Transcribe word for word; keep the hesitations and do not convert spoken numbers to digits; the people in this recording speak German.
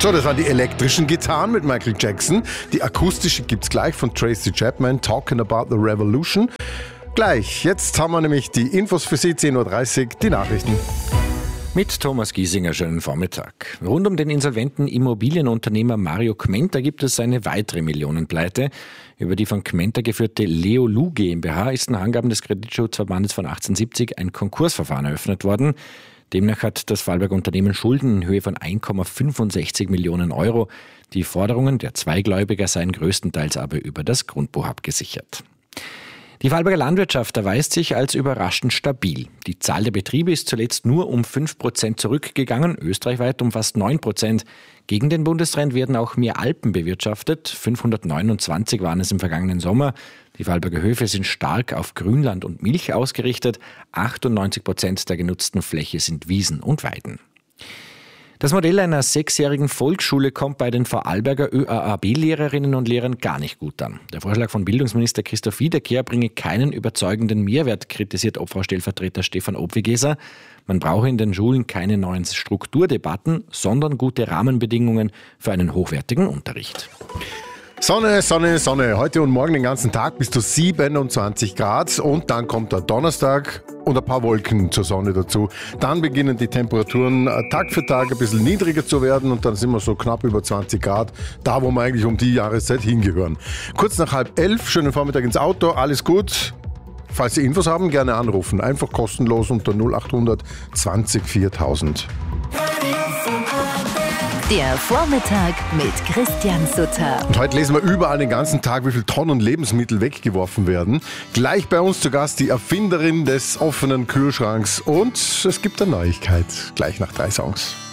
So, das waren die elektrischen Gitarren mit Michael Jackson. Die akustische gibt's gleich von Tracy Chapman, Talking About the Revolution. Gleich, jetzt haben wir nämlich die Infos für Sie, zehn Uhr dreißig, die Nachrichten. Mit Thomas Giesinger, schönen Vormittag. Rund um den insolventen Immobilienunternehmer Mario Kmenter gibt es eine weitere Millionenpleite. Über die von Kmenter geführte Leolu GmbH ist nach Angaben des Kreditschutzverbandes von achtzehnhundertsiebzig ein Konkursverfahren eröffnet worden. Demnach hat das Vorarlberger Unternehmen Schulden in Höhe von eins Komma fünfundsechzig Millionen Euro. Die Forderungen der zwei Gläubiger seien größtenteils aber über das Grundbuch abgesichert. Die Vorarlberger Landwirtschaft erweist sich als überraschend stabil. Die Zahl der Betriebe ist zuletzt nur um fünf Prozent zurückgegangen, österreichweit um fast neun Prozent. Gegen den Bundestrend werden auch mehr Alpen bewirtschaftet. fünfhundertneunundzwanzig waren es im vergangenen Sommer. Die Vorarlberger Höfe sind stark auf Grünland und Milch ausgerichtet. achtundneunzig Prozent der genutzten Fläche sind Wiesen und Weiden. Das Modell einer sechsjährigen Volksschule kommt bei den Vorarlberger Ö A A B-Lehrerinnen und Lehrern gar nicht gut an. Der Vorschlag von Bildungsminister Christoph Wiederkehr bringe keinen überzeugenden Mehrwert, kritisiert Obfrau-Stellvertreter Stefan Obwegeser. Man brauche in den Schulen keine neuen Strukturdebatten, sondern gute Rahmenbedingungen für einen hochwertigen Unterricht. Sonne, Sonne, Sonne. Heute und morgen den ganzen Tag bis zu siebenundzwanzig Grad und dann kommt der Donnerstag und ein paar Wolken zur Sonne dazu. Dann beginnen die Temperaturen Tag für Tag ein bisschen niedriger zu werden und dann sind wir so knapp über zwanzig Grad, da wo wir eigentlich um die Jahreszeit hingehören. Kurz nach halb elf, schönen Vormittag ins Auto, alles gut. Falls Sie Infos haben, gerne anrufen. Einfach kostenlos unter null achthundert zwanzig viertausend. Der Vormittag mit Christian Sutter. Und heute lesen wir überall den ganzen Tag, wie viele Tonnen Lebensmittel weggeworfen werden. Gleich bei uns zu Gast die Erfinderin des offenen Kühlschranks. Und es gibt eine Neuigkeit, gleich nach drei Songs.